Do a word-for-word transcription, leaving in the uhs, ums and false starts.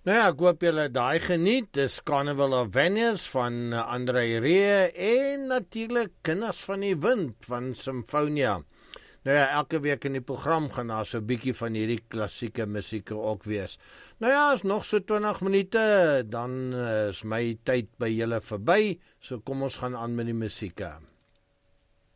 Nou ja, ek hoop julle daai geniet. Dis Carnival of Venice van uh, André Rieu en natuurlik Kinders van die Wind van Symphonia. Nou ja, elke week in die program gaan daar so 'n bietjie van hierdie klassieke musiek ook wees. Nou ja, is nog so twintig minute, dan uh, is my tyd by julle verby. So kom ons gaan aan met die musiek.